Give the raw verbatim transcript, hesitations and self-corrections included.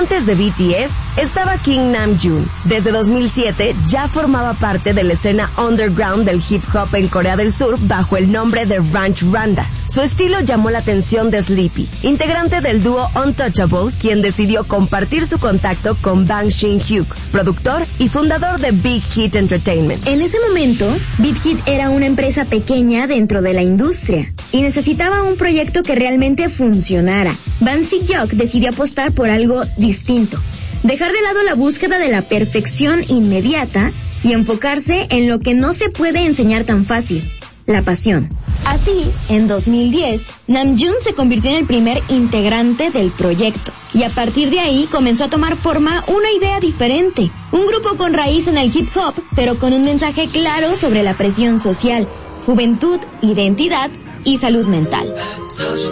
Antes de B T S estaba King Namjoon. Desde dos mil siete ya formaba parte de la escena underground del hip hop en Corea del Sur bajo el nombre de Ranch Randa. Su estilo llamó la atención de Sleepy, integrante del dúo Untouchable, quien decidió compartir su contacto con Bang Shin-hyuk, productor y fundador de Big Hit Entertainment. En ese momento, Big Hit era una empresa pequeña dentro de la industria y necesitaba un proyecto que realmente funcionara. Bang Si-hyuk decidió apostar por algo distinto, dejar de lado la búsqueda de la perfección inmediata y enfocarse en lo que no se puede enseñar tan fácil, la pasión. Así, en dos mil diez, Namjoon se convirtió en el primer integrante del proyecto y a partir de ahí comenzó a tomar forma una idea diferente, un grupo con raíz en el hip hop, pero con un mensaje claro sobre la presión social, juventud, identidad y salud mental.